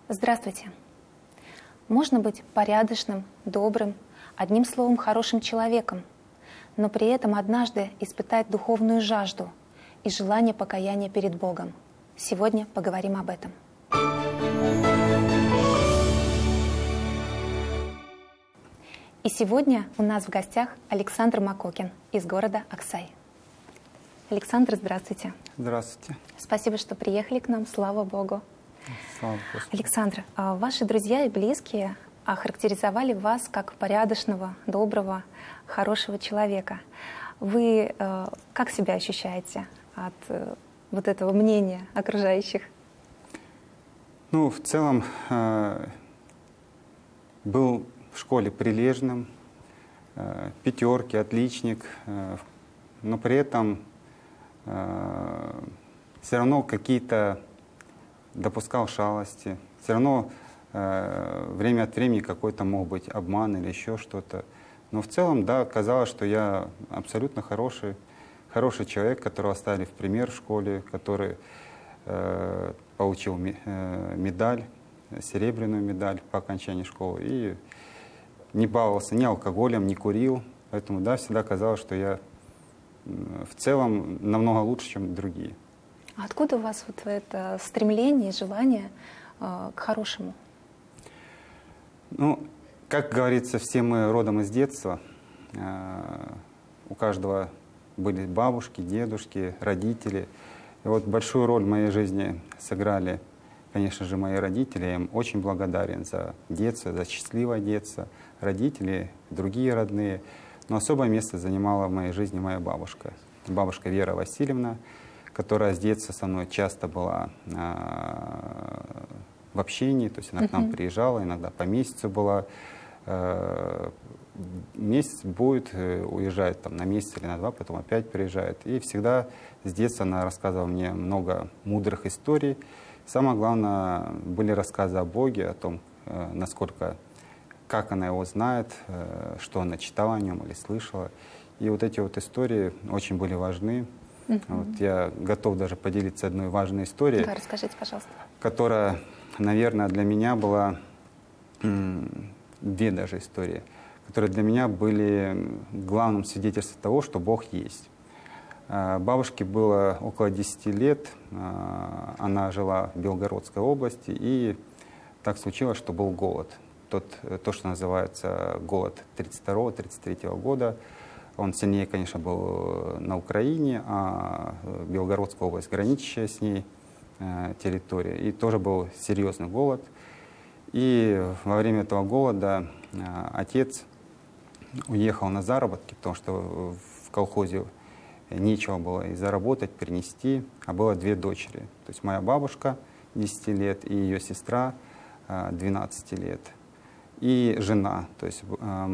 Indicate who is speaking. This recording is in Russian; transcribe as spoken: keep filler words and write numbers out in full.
Speaker 1: Здравствуйте. Можно быть порядочным, добрым, одним словом, хорошим человеком, но при этом однажды испытать духовную жажду и желание покаяния перед Богом. Сегодня поговорим об этом. И сегодня у нас в гостях Александр Макокин из города Аксай. Александр, здравствуйте.
Speaker 2: Здравствуйте.
Speaker 1: Спасибо, что приехали к нам, слава Богу.
Speaker 2: Слава Господу.
Speaker 1: Александр, ваши друзья и близкие охарактеризовали вас как порядочного, доброго, хорошего человека. Вы э, как себя ощущаете от э, вот этого мнения окружающих?
Speaker 2: Ну, в целом, э, был в школе прилежным, э, пятерки, отличник, э, но при этом э, все равно какие-то допускал шалости, все равно э, время от времени какой-то мог быть обман или еще что-то. Но в целом, да, казалось, что я абсолютно хороший, хороший человек, которого оставили в пример в школе, который э, получил ми, э, медаль, серебряную медаль по окончании школы и не баловался ни алкоголем, ни курил. Поэтому, да, всегда казалось, что я в целом намного лучше, чем другие.
Speaker 1: А откуда у вас вот это стремление, желание э, к хорошему?
Speaker 2: Ну, как говорится, все мы родом из детства. Э, у каждого были бабушки, дедушки, родители. И вот большую роль в моей жизни сыграли, конечно же, мои родители. Я им очень благодарен за детство, за счастливое детство. Родители, другие родные. Но особое место занимала в моей жизни моя бабушка. Бабушка Вера Васильевна, которая с детства со мной часто была э, в общении, то есть она uh-huh. к нам приезжала, иногда по месяцу была, э, месяц будет, э, уезжает там, на месяц или на два, потом опять приезжает. И всегда с детства она рассказывала мне много мудрых историй. Самое главное, были рассказы о Боге, о том, э, насколько, как она его знает, э, что она читала о нем или слышала. И вот эти вот истории очень были важны. Uh-huh. Вот я готов даже поделиться одной важной историей.
Speaker 1: Да, расскажите, пожалуйста.
Speaker 2: Которая, наверное, для меня была, две даже истории, которые для меня были главным свидетельством того, что Бог есть. Бабушке было около десяти лет, она жила в Белгородской области, и так случилось, что был голод. Тот, то, что называется голод тридцать второго — тридцать третьего года. Он сильнее, конечно, был на Украине, а Белгородская область, граничащая с ней э, территория. И тоже был серьезный голод. И во время этого голода э, отец уехал на заработки, потому что в колхозе нечего было и заработать, принести, а было две дочери. То есть моя бабушка десяти лет и ее сестра э, двенадцати лет. И жена, то есть э,